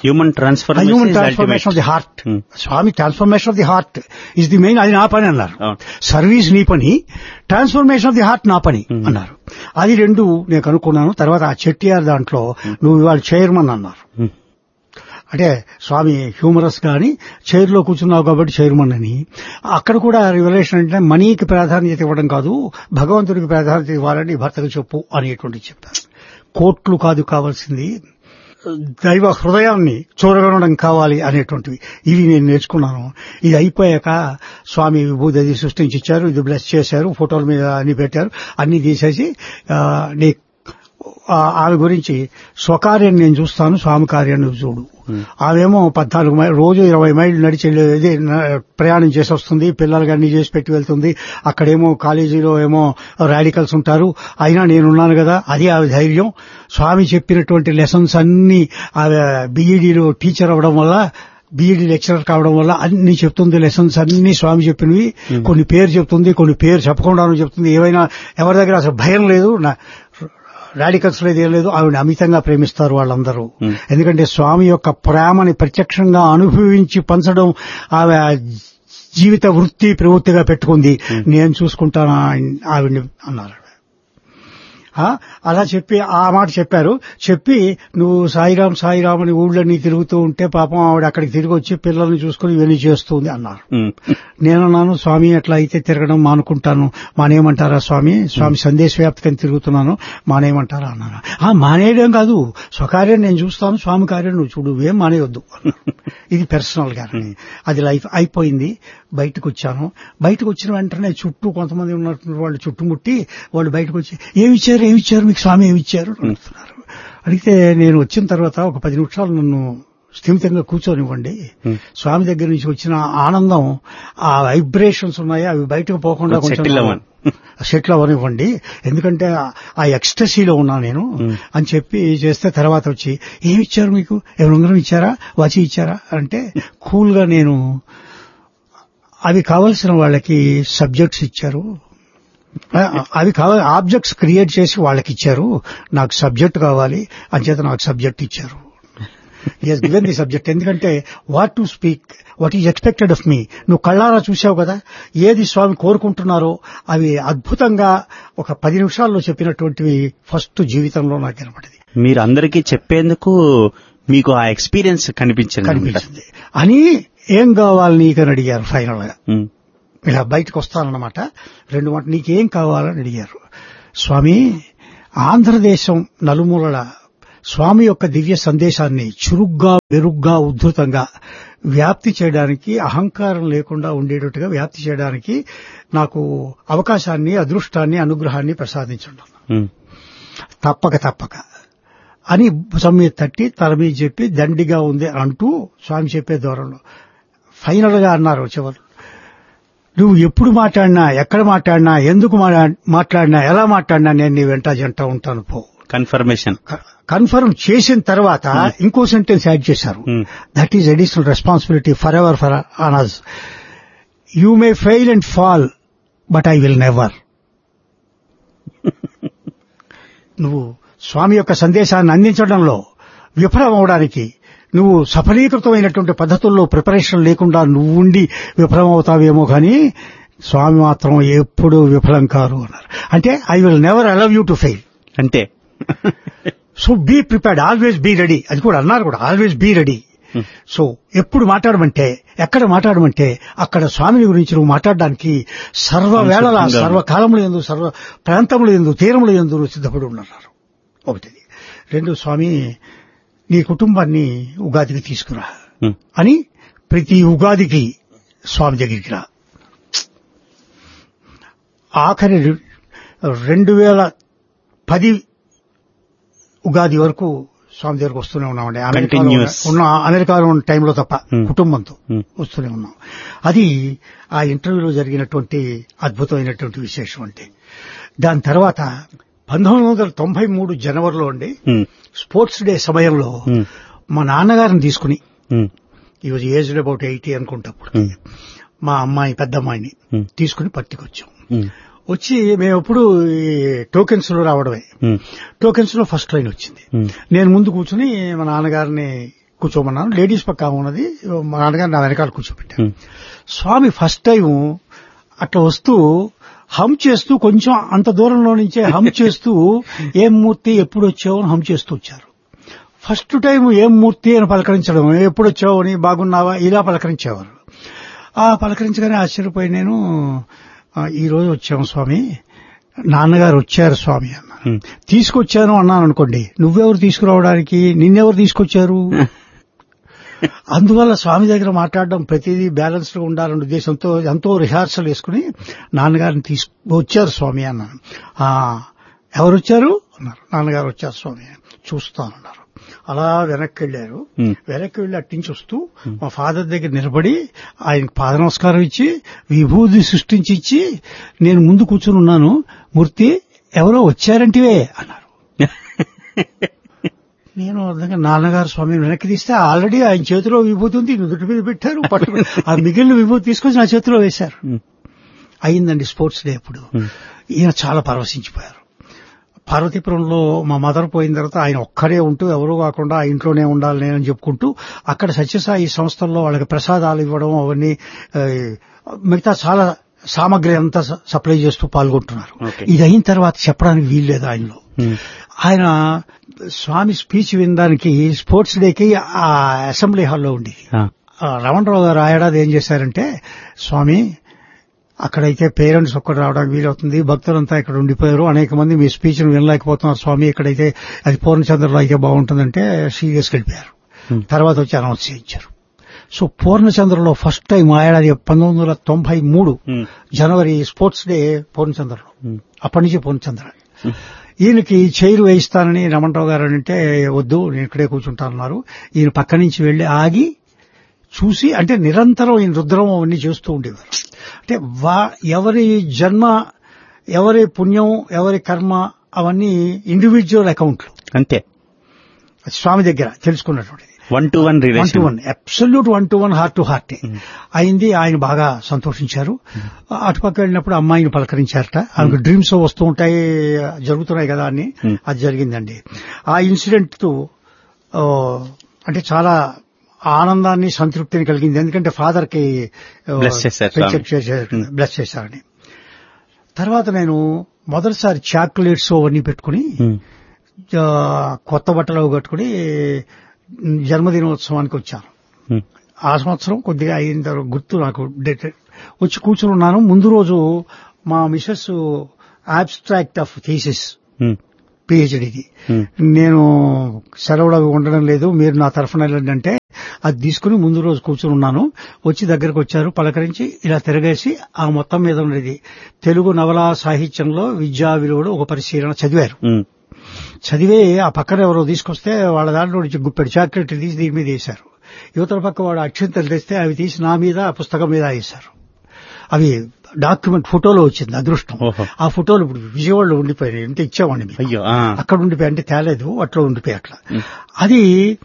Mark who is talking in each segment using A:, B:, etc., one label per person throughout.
A: Human transformation
B: of the heart. Swamy transformation of the heart is the main. అది నా పని అన్నారు. Service నీ పని, ట్రాన్స్ఫర్మేషన్ ఆఫ్ ది హార్ట్ నా పని అన్నారు. అది రెండు నేను కనుక్కున్నాను. తర్వాత ఆ చెట్టియార్ దాంట్లో నువ్వు ఇవాళ చైర్మన్ అన్నారు. అంటే స్వామి హ్యూమరస్ గాని చైర్లో కూర్చున్నావు కాబట్టి చైర్మన్ అని. అక్కడ కూడా రివల్యూషన్ అంటే మనీకి ప్రాధాన్యత ఇవ్వడం కాదు, భగవంతుడికి ప్రాధాన్యత ఇవ్వాలని భర్తకు చెప్పు అనేటువంటి చెప్పారు. కోట్లు కాదు కావాల్సింది, దైవ హృదయాన్ని చూరగొనడం కావాలి అనేటువంటివి. ఇవి నేను నేర్చుకున్నాను. ఇది అయిపోయాక స్వామి విభూది అది సృష్టించి ఇచ్చారు, ఇది బ్లెస్ చేశారు, ఫోటోల మీద అన్ని పెట్టారు. అన్ని తీసేసి నీ ఆమె గురించి స్వకార్యం నేను చూస్తాను, స్వామి కార్యం నువ్వు చూడు. ఆమెమో 14 మైళ్ళు రోజు 20 మైళ్ళు నడిచి ప్రయాణం చేసి వస్తుంది, పిల్లలకి అన్ని చేసి పెట్టి వెళ్తుంది. అక్కడేమో కాలేజీలో ఏమో రాడికల్స్ ఉంటారు, అయినా నేనున్నాను కదా, అది ఆమె ధైర్యం. స్వామి చెప్పినటువంటి లెసన్స్ అన్ని ఆమె బీఈడీలో టీచర్ అవ్వడం వల్ల, బీఈడీ లెక్చరర్ కావడం వల్ల అన్ని చెప్తుంది. లెసన్స్ అన్ని స్వామి చెప్పినవి. కొన్ని పేరు చెప్తుంది, కొన్ని పేరు చెప్పకుండాను చెప్తుంది. ఏవైనా ఎవరి దగ్గర అసలు భయం లేదు, రాడికల్స్ లేదు, ఏం లేదు. ఆవిడ అమితంగా ప్రేమిస్తారు వాళ్ళందరూ. ఎందుకంటే స్వామి యొక్క ప్రేమని ప్రత్యక్షంగా అనుభవించి పంచడం ఆమె జీవిత వృత్తి ప్రవృత్తిగా పెట్టుకుంది. నేను చూసుకుంటాను ఆవిడ్ని అన్నారు. అలా చెప్పి ఆ మాట చెప్పారు. చెప్పి నువ్వు సాయిరాం సాయిరాం అని ఊళ్ళన్నీ తిరుగుతూ ఉంటే పాపం ఆవిడ అక్కడికి తిరిగి వచ్చి పిల్లల్ని చూసుకుని ఇవన్నీ చేస్తుంది అన్నారు. నేనున్నాను, స్వామి అట్లా అయితే తిరగడం మానుకుంటాను, మానేయమంటారా స్వామి? స్వామి సందేశ వ్యాప్తికని తిరుగుతున్నాను, మానేయమంటారా అన్నారు. మానేయడం కాదు, స్వకార్యం నేను చూస్తాను, స్వామి కార్యం నువ్వు చూడు, ఏం మానేయొద్దు. ఇది పర్సనల్ గా. అది లైఫ్ అయిపోయింది. బయటకు వచ్చాను. బయటకు వచ్చిన వెంటనే చుట్టూ కొంతమంది ఉన్నటువంటి వాళ్ళు చుట్టుముట్టి వాళ్ళు బయటకు వచ్చి ఏమిచ్చారు మీకు స్వామి ఏమిచ్చారు అడుగుతున్నారు. అడిగితే నేను వచ్చిన తర్వాత ఒక 10 నిమిషాలు నన్ను స్థిమితంగా కూర్చొనివ్వండి. స్వామి దగ్గర నుంచి వచ్చిన ఆనందం, ఆ వైబ్రేషన్స్ ఉన్నాయి, అవి బయటకు పోకుండా కొంచెం సెటిల్ అవ్వనివ్వండి, ఎందుకంటే ఆ ఎక్స్టసీలో ఉన్నా నేను అని చెప్పి చేస్తే తర్వాత వచ్చి ఏమిచ్చారు మీకు, ఏమైనా ఉంగరం ఇచ్చారా, వాచి ఇచ్చారా అంటే కూల్ గా నేను అవి కావలసిన వాళ్ళకి సబ్జెక్ట్స్ ఇచ్చారు, అవి కావాలి ఆబ్జెక్ట్స్ క్రియేట్ చేసి వాళ్ళకి ఇచ్చారు, నాకు సబ్జెక్ట్ కావాలి అంచేత నాకు సబ్జెక్ట్ ఇచ్చారు. హి గివెన్ ది సబ్జెక్ట్. ఎందుకంటే what to speak, what is expected of మీ. నువ్వు కళ్ళారా చూసావు కదా, ఏది స్వామి కోరుకుంటున్నారో అవి అద్భుతంగా ఒక 10 నిమిషాల్లో చెప్పినటువంటివి ఫస్ట్ జీవితంలో నాకు కనపడింది.
A: మీరు అందరికీ చెప్పేందుకు మీకు ఆ ఎక్స్పీరియన్స్ కనిపించింది
B: అని. ఏం కావాలి నీకని అడిగారు ఫైనల్ గా. ఇలా బయటకు వస్తానన్నమాట. 2 మాట నీకేం కావాలని అడిగారు. స్వామి, ఆంధ్రదేశం నలుమూలల స్వామి యొక్క దివ్య సందేశాన్ని చురుగ్గా మెరుగ్గా ఉద్ధృతంగా వ్యాప్తి చేయడానికి, అహంకారం లేకుండా ఉండేటట్టుగా వ్యాప్తి చేయడానికి నాకు అవకాశాన్ని, అదృష్టాన్ని, అనుగ్రహాన్ని ప్రసాదించుంటాను. తప్పక అని భుజం మీద తట్టి తల మీద చెప్పి దండిగా ఉంది అంటూ స్వామి చెప్పే దూరంలో ఫైనల్ గా అన్నారు చివరు, నువ్వు ఎప్పుడు మాట్లాడినా, ఎక్కడ మాట్లాడినా, ఎందుకు మాట్లాడినా, ఎలా మాట్లాడినా నేను నీ వెంట జంట ఉంటాను పో. కన్ఫర్మ్ చేసిన తర్వాత ఇంకో సెంటెన్స్ యాడ్ చేశారు. That is additional responsibility for ever for Anas. You may fail and fall but I will never. నువ్వు స్వామి యొక్క సందేశాన్ని అందించడంలో విఫలం అవడానికి నువ్వు సఫలీకృతమైనటువంటి పద్ధతుల్లో ప్రిపరేషన్ లేకుండా నువ్వు ఉండి విఫలం అవుతావేమో కానీ స్వామి మాత్రం ఎప్పుడూ విఫలం కారు అన్నారు. అంటే I will never allow you to fail
A: అంటే.
B: So be prepared, always be ready. అది కూడా అన్నారు కూడా, ఆల్వేస్ బీ రెడీ. సో ఎప్పుడు మాట్లాడమంటే, ఎక్కడ మాట్లాడమంటే అక్కడ స్వామిని గురించి నువ్వు మాట్లాడడానికి సర్వవేళలా, సర్వకాలముల యందు, సర్వ ప్రాంతముల యందు, తీరముల యందు సిద్ధపడి ఉన్నారు. ఒకటి. 2, స్వామి నీ కుటుంబాన్ని ఉగాదికి తీసుకురా అని ప్రతి ఉగాదికి స్వామి దగ్గరికి రా. ఆఖరి 2010 ఉగాది వరకు స్వామి దగ్గరకు వస్తూనే ఉన్నామండి. అమెరికాలో ఉన్న టైంలో తప్ప కుటుంబంతో వస్తూనే ఉన్నాం. అది ఆ ఇంటర్వ్యూలో జరిగినటువంటి అద్భుతమైనటువంటి విశేషం. అంటే దాని తర్వాత 1993 జనవరిలో అండి, స్పోర్ట్స్ డే సమయంలో మా నాన్నగారిని తీసుకుని, ఈ రోజు ఏజ్డ్ అబౌట్ 80 అనుకుంటప్పుడు, మా అమ్మాయి పెద్ద అమ్మాయిని తీసుకుని పట్టుకొచ్చాం. వచ్చి మేము ఎప్పుడు ఈ టోకెన్స్ లో రావడమే. టోకెన్స్ లో ఫస్ట్ లైన్ వచ్చింది. నేను ముందు కూర్చుని మా నాన్నగారిని కూర్చోమన్నాను. లేడీస్ పక్క ఉన్నది, మా నాన్నగారు నా వెనకాల కూర్చోబెట్టారు. స్వామి ఫస్ట్ టైం అట్లా వస్తూ హమ్ చేస్తూ, కొంచెం అంత దూరంలో నుంచే హమ్ చేస్తూ, ఏం మూర్తి ఎప్పుడు వచ్చావు అని హమ్ చేస్తూ వచ్చారు. ఫస్ట్ టైం ఏం మూర్తి అని పలకరించడం, ఎప్పుడు వచ్చావు అని, బాగున్నావా ఇలా పలకరించేవారు. ఆ పలకరించగానే ఆశ్చర్యపోయి నేను, ఈ రోజు వచ్చాము స్వామి, నాన్నగారు వచ్చారు స్వామి అన్నాను. తీసుకొచ్చాను అన్నాను అనుకోండి, నువ్వెవరు తీసుకురావడానికి, నిన్నెవరు తీసుకొచ్చారు? అందువల్ల స్వామి దగ్గర మాట్లాడడం ప్రతిదీ బ్యాలెన్స్డ్ గా ఉండాలనే ఉద్దేశంతో ఎంతో రిహార్సల్ వేసుకుని నాన్నగారిని వచ్చారు స్వామి అన్నాను. ఎవరు వచ్చారు అన్నారు. నాన్నగారు వచ్చారు స్వామి, చూస్తానన్నారు. అలా వెనక్కి వెళ్లారు. వెనక్కి వెళ్లి అట్టించి వస్తూ మా ఫాదర్ దగ్గర నిలబడి ఆయనకు పాద నమస్కారం ఇచ్చి, విభూతి సృష్టించి ఇచ్చి, నేను ముందు కూర్చుని ఉన్నాను, మూర్తి ఎవరో వచ్చారంటివే అన్నారు. నేను అర్థంగా నాన్నగారు స్వామిని వెనక్కి తీస్తే ఆల్రెడీ ఆయన చేతిలో విభూతి ఉంది, నుదుటి మీద పెట్టారు, పట్టుకుని ఆ మిగిలిన విభూతి తీసుకొచ్చి నా చేతిలో వేశారు. అయిందండి స్పోర్ట్స్ డే. అప్పుడు ఈయన చాలా పరవశించిపోయారు. పార్వతీపురంలో మా మదర్ పోయిన తర్వాత ఆయన ఒక్కడే ఉంటూ, ఎవరూ కాకుండా ఆ ఇంట్లోనే ఉండాలి అని చెప్పుకుంటూ, అక్కడ సత్యసాయి సంస్థల్లో వాళ్ళకి ప్రసాదాలు ఇవ్వడం, అవన్నీ మిగతా చాలా సామగ్రి అంతా సప్లై చేస్తూ పాల్గొంటున్నారు. ఇది అయిన తర్వాత చెప్పడానికి వీల్లేదు ఆయనలో. ఆయన స్వామి స్పీచ్ వినడానికి స్పోర్ట్స్ డేకి ఆ అసెంబ్లీ హాల్లో ఉండేది. రమణరావు గారు ఆ ఏడాది ఏం చేశారంటే, స్వామి అక్కడైతే పేరెంట్స్ ఒక్కటి రావడానికి వీలవుతుంది, భక్తులంతా ఇక్కడ ఉండిపోయారు, అనేక మంది మీ స్పీచ్ ను వినలేకపోతున్నారు స్వామి, ఇక్కడైతే అది పూర్ణచంద్రలో అయితే బాగుంటుందంటే సీరియస్ వెళ్ళిపోయారు. తర్వాత వచ్చి అనౌన్స్ చేయించారు. సో పూర్ణచంద్రలో ఫస్ట్ టైం ఆ ఏడాది 1993 జనవరి స్పోర్ట్స్ డే పూర్ణచంద్రలో. అప్పటి నుంచి పూర్ణచంద్ర. ఈయనకి చైర్ వేయిస్తానని రమణరావు గారు అంటే, వద్దు నేను ఇక్కడే కూర్చుంటానన్నారు. ఈయన పక్క నుంచి వెళ్లి ఆగి చూసి, అంటే నిరంతరం ఈయన రుద్రం అవన్నీ చేస్తూ ఉండేవారు. అంటే ఎవరి జన్మ, ఎవరి పుణ్యం, ఎవరి కర్మ అవన్నీ ఇండివిజువల్ అకౌంట్లు అంతే. స్వామి దగ్గర తెలుసుకున్నటువంటిది 1-to-1 relation, 1-to-1 absolute 1-to-1 heart to heart అయింది. ఆయన బాగా సంతోషించారు. అటుపక్క వెళ్ళినప్పుడు అమ్మాయిని పలకరించారట. ఆమెకు డ్రీమ్స్ వస్తూ ఉంటాయి, జరుగుతున్నాయి కదా అని. అది జరిగిందండి. ఆ ఇన్సిడెంట్ తో అంటే చాలా ఆనందాన్ని, సంతృప్తిని కలిగింది. ఎందుకంటే ఫాదర్ కి బ్లెస్ చేశారని. తర్వాత నేను మొదటిసారి చాక్లెట్స్ అవన్నీ పెట్టుకుని, కొత్త బట్టలు కట్టుకుని జన్మదినోత్సవానికి వచ్చాను. ఆ సంవత్సరం కొద్దిగా అయిన తర్వాత గుర్తు నాకు వచ్చి కూర్చుని ఉన్నాను. ముందు రోజు మా మిసెస్ అబ్స్ట్రాక్ట్ ఆఫ్ థీసిస్ పిహెచ్డికి నేను సెలవులు అవి ఉండడం లేదు, మీరు నా తరఫున వెళ్ళండి అంటే అది తీసుకుని ముందు రోజు కూర్చుని ఉన్నాను. వచ్చి దగ్గరకు వచ్చారు, పలకరించి ఇలా తిరగేసి ఆ మొత్తం మీద ఉండేది తెలుగు నవలా సాహిత్యంలో విద్యా విలువలు ఒక పరిశీలన చదివారు. చదివే ఆ పక్కన ఎవరో తీసుకొస్తే వాళ్ళ దాంట్లో నుంచి గుప్పెడు చాక్లెట్ తీసి దీని మీద వేశారు. యువతల పక్క వాడు అక్షంతలు తెస్తే అవి తీసి నా మీద, ఆ పుస్తకం మీద వేశారు. అవి డాక్యుమెంట్ ఫోటోలో వచ్చింది అదృష్టం. ఆ ఫోటోలు ఇప్పుడు విజయవాడలో ఉండిపోయాయి. అంటే ఇచ్చేవాడిని, అక్కడ ఉండిపోయి, అంటే తేలేదు, అట్లా ఉండిపోయి అట్లా. అది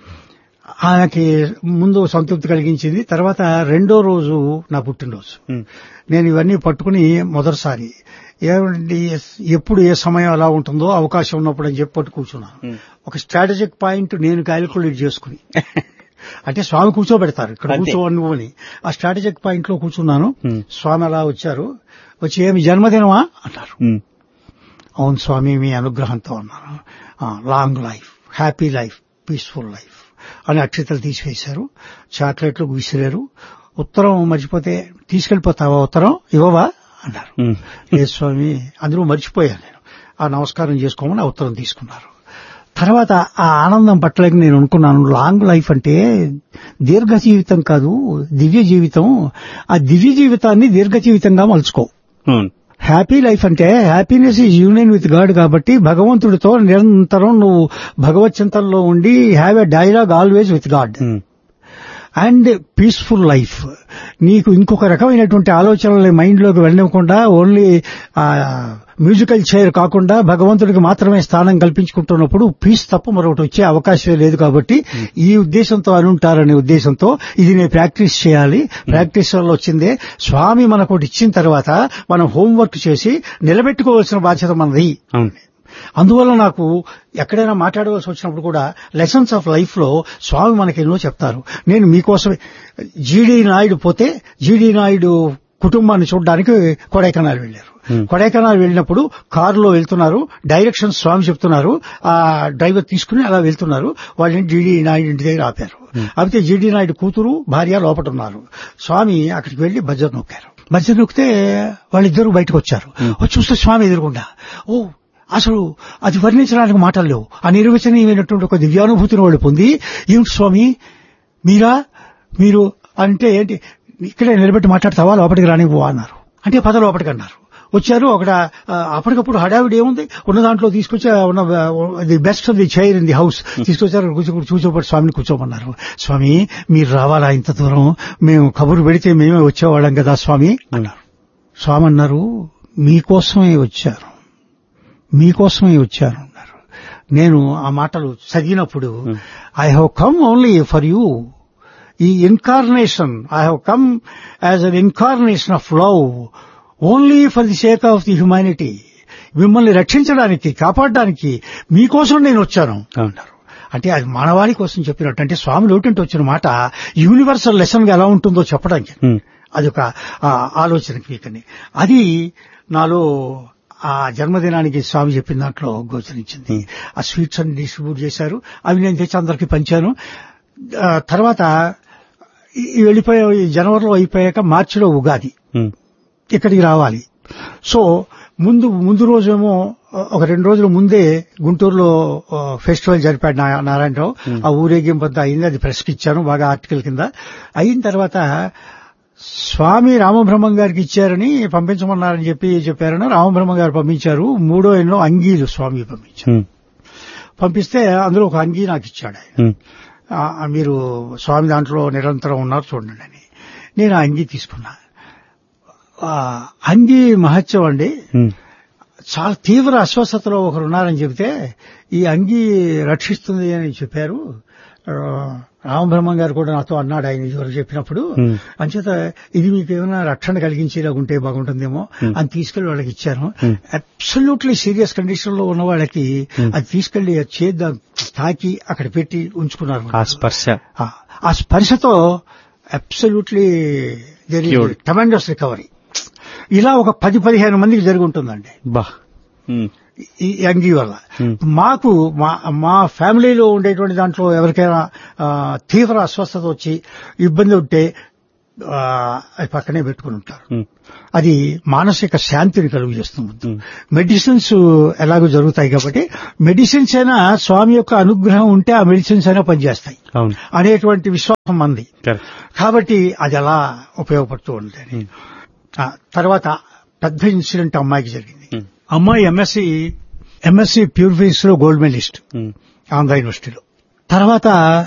B: ఆయనకి ముందు సంతృప్తి కలిగించింది. తర్వాత రెండో రోజు నా పుట్టినరోజు. నేను ఇవన్నీ పట్టుకుని మొదటిసారి ఏమండి ఎప్పుడు ఏ సమయం ఎలా ఉంటుందో అవకాశం ఉన్నప్పుడు అని చెప్పి పట్టు కూర్చున్నాను. ఒక స్ట్రాటజిక్ పాయింట్ నేను క్యాలిక్యులేట్ చేసుకుని, అంటే స్వామి కూర్చోబెడతారు ఇక్కడ కూర్చోవాలి నువ్వు అని, ఆ స్ట్రాటజిక్ పాయింట్ లో కూర్చున్నాను. స్వామి అలా వచ్చారు. వచ్చి ఏమి జన్మదినమా అన్నారు. అవును స్వామి మీ అనుగ్రహంతో అన్నారు. Long life, happy life, peaceful life అని అక్షతలు తీసివేశారు. చాక్లెట్లు విసిరారు. ఉత్తరం మర్చిపోతే తీసుకెళ్లిపోతావా, ఉత్తరం ఇవ్వవా అన్నారు. ఏ స్వామి అందరూ మర్చిపోయాను నేను. ఆ నమస్కారం చేసుకోమని ఆ ఉత్తరం తీసుకున్నారు. తర్వాత ఆ ఆనందం పట్టలేక నేను అనుకున్నాను, లాంగ్ లైఫ్ అంటే దీర్ఘ జీవితం కాదు, దివ్య జీవితం. ఆ దివ్య జీవితాన్ని దీర్ఘ జీవితంగా మలుచుకో. హ్యాపీ లైఫ్ అంటే happiness is union with God. కాబట్టి భగవంతుడితో నిరంతరం నువ్వు భగవత్ చింతనలో ఉండి have a dialogue always with God. And peaceful life, నీకు ఇంకొక రకమైనటువంటి ఆలోచనలు మైండ్ లోకి వెళ్ళనివ్వకుండా, ఓన్లీ మ్యూజికల్ చైర్ కాకుండా భగవంతుడికి మాత్రమే స్థానం కల్పించుకుంటున్నప్పుడు పీస్ తప్ప మరొకటి వచ్చే అవకాశమే లేదు. కాబట్టి ఈ ఉద్దేశంతో అనుంటారనే ఉద్దేశంతో ఇది నేను ప్రాక్టీస్ చేయాలి. ప్రాక్టీస్ వల్ల వచ్చిందే. స్వామి మనకు ఇచ్చిన తర్వాత మనం హోంవర్క్ చేసి నిలబెట్టుకోవాల్సిన బాధ్యత మనది. అందువల్ల నాకు ఎక్కడైనా మాట్లాడవలసి వచ్చినప్పుడు కూడా లెసన్స్ ఆఫ్ లైఫ్ లో స్వామి మనకి ఎన్నో చెప్తారు. నేను మీకోసమే జీడీ నాయుడు పోతే జీడీ నాయుడు కుటుంబాన్ని చూడడానికి కొడైకెనాల్ వెళ్లారు. కొడైకెనాల్ వెళ్ళినప్పుడు కారులో వెళ్తున్నారు, డైరెక్షన్స్ స్వామి చెప్తున్నారు, ఆ డ్రైవర్ తీసుకుని అలా వెళ్తున్నారు. వాళ్ళని జీడీ నాయుడు ఇంటి దగ్గర ఆపారు. అయితే జీడీ నాయుడు కూతురు భార్య లోపట ఉన్నారు. స్వామి అక్కడికి వెళ్లి బజర్ నొక్కారు. బజర్ నొక్కితే వాళ్ళిద్దరూ బయటకు వచ్చారు. వచ్చి చూస్తే స్వామి ఎదురుగుండా. ఓ అసలు అది వర్ణించడానికి మాటలు లేవు. ఆ నిర్వచనీయమైనటువంటి ఒక దివ్యానుభూతిని వాళ్ళు పొంది, ఏమిటి స్వామి మీరు అంటే ఏంటి ఇక్కడే నిలబెట్టి మాట్లాడతావా, లోపలికి రానివ్వా అన్నారు. అంటే పద లోపలికి అన్నారు. వచ్చారు. అక్కడ అప్పటికప్పుడు హడావిడి ఏముంది, ఉన్న దాంట్లో తీసుకొచ్చి ఉన్న the best of the chair in the house తీసుకొచ్చారు. కూర్చోబట్టి స్వామిని కూర్చోమన్నారు. స్వామి మీరు రావాలా ఇంత దూరం, మేము కబురు పెడితే మేమే వచ్చేవాళ్ళం కదా స్వామి అన్నారు. స్వామి అన్నారు, మీకోసమే వచ్చారు అన్నారు. నేను ఆ మాటలు చదివినప్పుడు I have come only for you. ఈ incarnation I have come as an incarnation of love only for the sake of the humanity. మిమ్మల్ని రక్షించడానికి, కాపాడడానికి మీకోసం నేను వచ్చాను అన్నారు. అంటే అది మానవాళి కోసం చెప్పినట్టు. అంటే స్వామి నోటింటి వచ్చిన మాట యూనివర్సల్ లెసన్ గా ఎలా ఉంటుందో చెప్పడానికి అదొక ఆలోచనకి వీకని. అది నాలో ఆ జన్మదినానికి స్వామి చెప్పిన దాంట్లో గోచరించింది. ఆ స్వీట్స్ అన్ని డిస్ట్రిబ్యూట్ చేశారు. అవి నేను తెచ్చి అందరికీ పంచాను. తర్వాత వెళ్ళిపోయే జనవరిలో అయిపోయాక మార్చిలో ఉగాది ఇక్కడికి రావాలి. సో ముందు రోజేమో ఒక 2 రోజుల ముందే గుంటూరులో ఫెస్టివల్ జరిపాడు నారాయణరావు. ఆ ఊరేగింపంతా అయింది. అది ప్రెస్కి ఇచ్చాను బాగా ఆర్టికల్ కింద. అయిన తర్వాత స్వామి రామబ్రహ్మం గారికి ఇచ్చారని పంపించమన్నారని చెప్పారని రామబ్రహ్మం గారు పంపించారు. 3 ఎన్నో అంగీలు స్వామి పంపించారు. పంపిస్తే అందులో ఒక అంగీ నాకు ఇచ్చాడు ఆయన. మీరు స్వామి దాంట్లో నిరంతరం ఉన్నారు చూడండి అని. నేను ఆ అంగీ తీసుకున్నా. అంగీ మహత్యం అండి. చాలా తీవ్ర అస్వస్థతలో ఒకరు ఉన్నారని చెబితే ఈ అంగీ రక్షిస్తుంది అని చెప్పారు. రామబ్రహ్మం గారు కూడా నాతో అన్నాడు ఆయన ఇదివరకు చెప్పినప్పుడు. అంచేత ఇది మీకు ఏమైనా రక్షణ కలిగించేలా ఉంటే బాగుంటుందేమో అని తీసుకెళ్లి వాళ్ళకి ఇచ్చాను. అబ్సల్యూట్లీ సీరియస్ కండిషన్ లో ఉన్న వాళ్ళకి అది తీసుకెళ్లి చేద్దాం తాకి అక్కడ పెట్టి ఉంచుకున్నారు. ఆ స్పర్శతో absolutely there is tremendous recovery. ఇలా ఒక 10-15 మందికి జరిగి ఉంటుందండి ఈ అంగీ వల్ల. మాకు మా ఫ్యామిలీలో ఉండేటువంటి దాంట్లో ఎవరికైనా తీవ్ర అస్వస్థత వచ్చి ఇబ్బంది ఉంటే అది పక్కనే పెట్టుకుని ఉంటారు. అది మానసిక శాంతిని కలుగు చేస్తుంది. మెడిసిన్స్ ఎలాగో జరుగుతాయి కాబట్టి మెడిసిన్స్ అయినా స్వామి యొక్క అనుగ్రహం ఉంటే ఆ మెడిసిన్స్ అయినా పనిచేస్తాయి అనేటువంటి విశ్వాసం మంది. కాబట్టి అది అలా ఉపయోగపడుతూ ఉంటుంది. తర్వాత పెద్ద ఇన్సిడెంట్ అమ్మాయికి జరిగింది. అమ్మాయి ఎంఎస్సి ప్యూర్ ఫిజిక్స్ లో గోల్డ్ మెడలిస్ట్ ఆంధ్ర యూనివర్సిటీలో. తర్వాత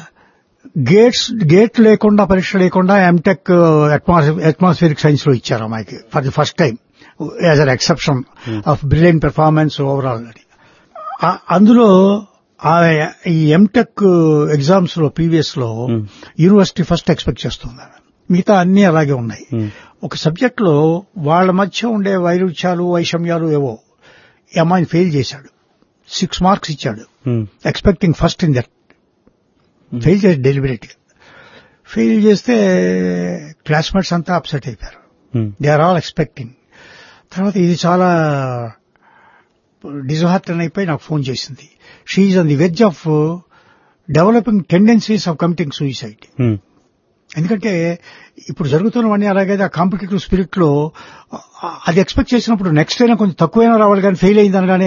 B: గేట్ లేకుండా పరీక్ష లేకుండా ఎంటెక్ అట్మాస్ఫియరిక్ సైన్స్ లో ఇచ్చారు అమ్మాయికి for the first time as an exception of brilliant performance overall అని. అందులో ఈ ఎంటెక్ ఎగ్జామ్స్ లో ప్రీవియస్ లో యూనివర్సిటీ ఫస్ట్ ఎక్స్పెక్ట్ చేస్తుంది. మిగతా అన్ని అలాగే ఉన్నాయి. ఒక సబ్జెక్ట్ లో వాళ్ల మధ్య ఉండే వైరుధ్యాలు వైషమ్యాలు ఏవో ఈ అమ్మాయిని ఫెయిల్ చేశాడు. 6 మార్క్స్ ఇచ్చాడు expecting first in that. Fail చేసి డెలిబరేట్ గా ఫెయిల్ చేస్తే క్లాస్మేట్స్ అంతా అప్సెట్ అయిపోయారు. They are all expecting. తర్వాత ఇది చాలా డిజహార్టన్ అయిపోయి నాకు ఫోన్ చేసింది. She is on the wedge of developing tendencies of committing suicide. ఎందుకంటే ఇప్పుడు జరుగుతున్నవన్నీ అలాగైతే ఆ కాంపిటేటివ్ స్పిరిట్ లో అది ఎక్స్పెక్ట్ చేసినప్పుడు నెక్స్ట్ అయినా కొంచెం తక్కువైనా రావాలి కానీ ఫెయిల్ అయిందనగానే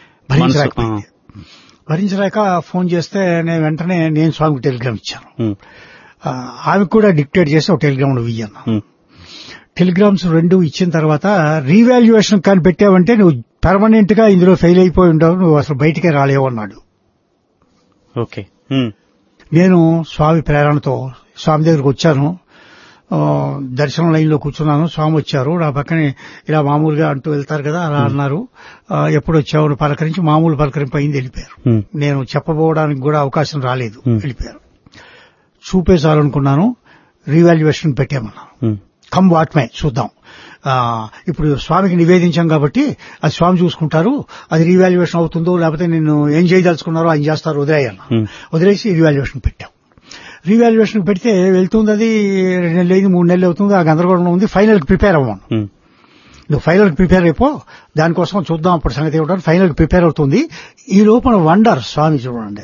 B: భరించలేక ఫోన్ చేస్తే నేను వెంటనే నేను స్వామికి టెలిగ్రామ్ ఇచ్చాను. ఆమెకు కూడా డిక్టేట్ చేసి ఒక టెలిగ్రామ్ ఇయ్యాను. టెలిగ్రామ్స్ 2 ఇచ్చిన తర్వాత రీవాల్యుయేషన్ కానీ పెట్టావంటే నువ్వు పర్మనెంట్ గా ఇందులో ఫెయిల్ అయిపోయి ఉండవు, నువ్వు అసలు బయటికే రాలేవు అన్నాడు.
A: ఓకే.
B: నేను స్వామి ప్రేరణతో స్వామి దగ్గరకు వచ్చాను. దర్శనం లైన్ లో కూర్చున్నాను. స్వామి వచ్చారు. నా పక్కనే ఇలా మామూలుగా అంటూ వెళ్తారు కదా అలా అన్నారు. ఎప్పుడు వచ్చావు పలకరించి మామూలు పలకరింపు అయింది, వెళ్ళిపోయారు. నేను చెప్పబోవడానికి కూడా అవకాశం రాలేదు, వెళ్ళిపోయారు. చూపేసాలనుకున్నాను. రీవాల్యుయేషన్ పెట్టామన్నాను. కమ్ వాట్ మే చూద్దాం. ఇప్పుడు స్వామికి నివేదించాం కాబట్టి అది స్వామి చూసుకుంటారు, అది రీవాల్యుయేషన్ అవుతుందో లేకపోతే నేను ఏం చేయదలుచుకున్నారో ఆయన చేస్తారు, వదిలేయాలి. వదిలేసి రీవాల్యుయేషన్ పెట్టాం. రీవాల్యుయేషన్ పెడితే వెళ్తుంది, అది 2 నెలలు అయింది, 3 నెలలు అవుతుంది, ఆ గందరగోళం ఉంది. ఫైనల్ కి ప్రిపేర్ అవ్వను, నువ్వు ఫైనల్ కి ప్రిపేర్ అయిపో, దానికోసం చూద్దాం అప్పుడు సంగతి ఏమిటో. ఫైనల్ కి ప్రిపేర్ అవుతుంది. ఈ లోపల వండర్ స్వామి చూడండి,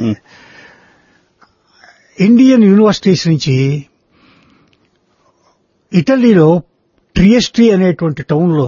B: ఇండియన్ యూనివర్సిటీస్ నుంచి ఇటలీలో ట్రియెస్ట్రీ అనేటువంటి టౌన్ లో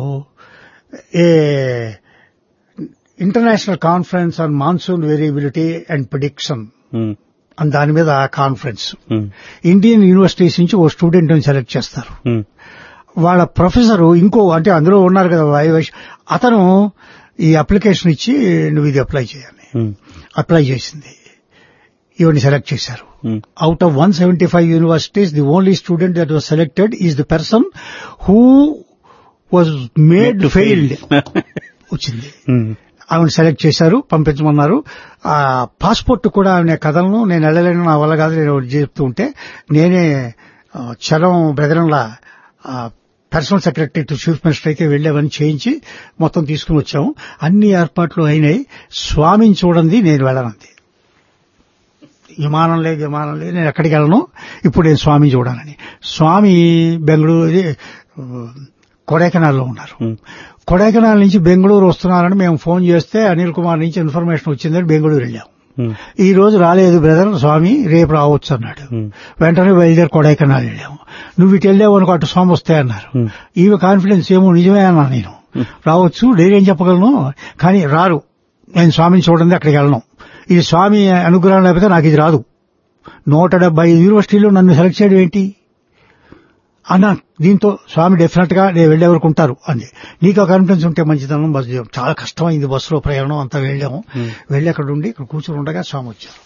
B: international conference on monsoon variability and prediction అని దాని మీద కాన్ఫరెన్స్. ఇండియన్ యూనివర్సిటీస్ నుంచి ఓ స్టూడెంట్ ని సెలెక్ట్ చేస్తారు. వాళ్ళ ప్రొఫెసర్ ఇంకో అంటే అందులో ఉన్నారు కదా అతను ఈ అప్లికేషన్ ఇచ్చి నువ్వు ఇది అప్లై చేయాలి. అప్లై చేసింది, ఇవన్నీ సెలెక్ట్ చేశారు. Out of 175 universities, the only student that was selected is the person who was made failed. వచ్చింది, ఆమెను సెలెక్ట్ చేశారు, పంపించమన్నారు. ఆ పాస్పోర్ట్ కూడా ఆమె కథలను నేను వెళ్ళలేను, నా వల్ల కాదు, నేను చెప్తూ ఉంటే నేనే Chalam బ్రదరంలా personal secretary to chief minister అయితే వెళ్ళామని చేయించి మొత్తం తీసుకుని వచ్చాము. అన్ని ఏర్పాట్లు అయినాయి. స్వామిని చూడండి, నేను వెళ్ళనంది. విమానం లేదు నేను ఎక్కడికి వెళ్ళను, ఇప్పుడు నేను స్వామిని చూడాలని. స్వామి బెంగళూరు కొడైకెనాల్లో ఉన్నారు. కొడైకెనాల్ నుంచి బెంగళూరు వస్తున్నారని మేము ఫోన్ చేస్తే అనిల్ కుమార్ నుంచి ఇన్ఫర్మేషన్ వచ్చిందని బెంగళూరు వెళ్ళాం. ఈ రోజు రాలేదు బ్రదర్ స్వామి, రేపు రావచ్చు అన్నాడు. వెంటనే బయలుదేరి కొడైకెనాల్ వెళ్ళాము. నువ్వు ఇటు వెళ్ళావు అనుకో, అటు స్వామి వస్తాయన్నారు. ఈమె కాన్ఫిడెన్స్ ఏమో నిజమే అన్నా నేను, రావచ్చు, నేనేం చెప్పగలను, కానీ రారు, నేను స్వామిని చూడండి అక్కడికి వెళ్ళను, ఇది స్వామి అనుగ్రహం లేకపోతే నాకు ఇది రాదు. 175 యూనివర్సిటీలో నన్ను సెలెక్ట్ చేయడం ఏంటి అన్నా. దీంతో స్వామి డెఫినెట్ గా నేను వెళ్లే వరకు ఉంటారు అంది. నీకు కాన్ఫిడెన్స్ ఉంటే మంచిదనం. బస్సు చాలా కష్టమైంది, బస్సులో ప్రయాణం అంతా వెళ్ళాము. వెళ్ళి అక్కడ ఉండి ఇక్కడ కూర్చుని ఉండగా స్వామి వచ్చారు.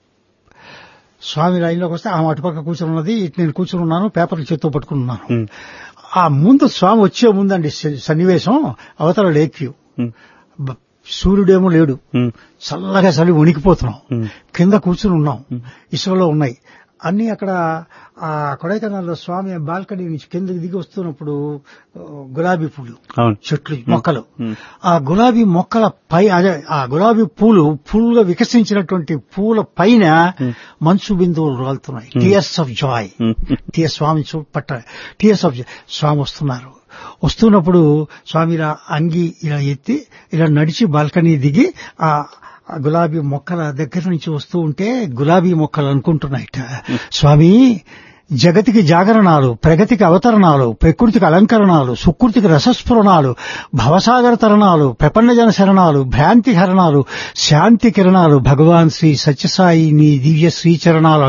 B: స్వామి లైన్లోకి వస్తే ఆమె అటుపక్క కూర్చుని ఉన్నది, ఇటు నేను కూర్చుని ఉన్నాను, పేపర్లు చేత్తో పట్టుకున్నాను. ఆ ముందు స్వామి వచ్చే ముందండి సన్నివేశం, అవతల లేక్ వ్యూ, సూర్యుడేమో లేడు, చల్లగా చలి వణికిపోతున్నాం, కింద కూర్చుని ఉన్నాం, ఇసుకలో ఉన్నాయి అన్ని. అక్కడ ఆ కొడైకెనాల్లో స్వామి బాల్కనీ నుంచి కిందకి దిగి వస్తున్నప్పుడు గులాబీ పూలు చెట్లు మొక్కలు, ఆ గులాబీ మొక్కల పై అదే ఆ గులాబీ పూలు ఫుల్గా వికసించినటువంటి పూల పైన మంచు బిందువులు రాలుతున్నాయి. Tears of Joy, Swamy tears of Joy. స్వామి వస్తున్నారు. వస్తున్నప్పుడు స్వామి ఇలా అంగి ఇలా ఎత్తి ఇలా నడిచి బాల్కనీ దిగి ఆ గులాబీ మొక్కల దగ్గర నుంచి వస్తూ ఉంటే గులాబీ మొక్కలు అనుకుంటున్నాయిట, స్వామి జగతికి జాగరణాలు, ప్రగతికి అవతరణాలు, ప్రకృతికి అలంకరణాలు, సుకృతికి రసస్ఫురణాలు, భవసాగర తరణాలు, ప్రపన్నజన శరణాలు, భ్రాంతి హరణాలు, శాంతి కిరణాలు, భగవాన్ శ్రీ సత్యసాయి నీ దివ్య శ్రీచరణాలు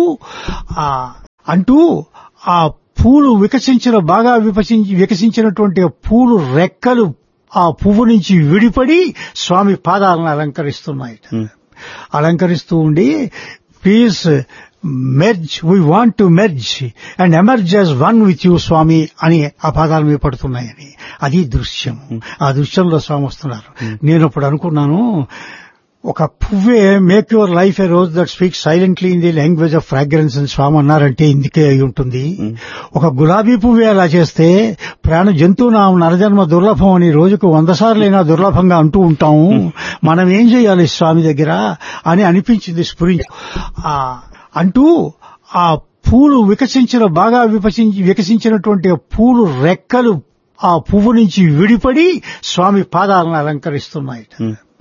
B: అంటూ ఆ పూలు బాగా వికసించినటువంటి పూలు రెక్కలు ఆ పువ్వు నుంచి విడిపడి స్వామి పాదాలను అలంకరిస్తూ ఉండి, please merge, we want to merge and emerge as one with you స్వామి అని ఆ పాదాల మీద పడుతున్నాయని. అది దృశ్యం. ఆ దృశ్యంలో స్వామి వస్తున్నారు. నేను అప్పుడు అనుకున్నాను, ఒక పువ్వే make your life A rose that speak silently in the language of fragrance అని స్వామి అన్నారంటే ఇందుకే అయి ఉంటుంది. ఒక గులాబీ పువ్వే అలా చేస్తే ప్రాణ జంతువు నా నరజన్మ దుర్లభం అని రోజుకు 100 సార్లైనా దుర్లభంగా అంటూ ఉంటాము. మనం ఏం చేయాలి స్వామి దగ్గర అని అనిపించింది స్ఫురించి. అంటూ ఆ పూలు బాగా వికసించినటువంటి పూలు రెక్కలు ఆ పువ్వు నుంచి విడిపడి స్వామి పాదాలను అలంకరిస్తున్నాయి.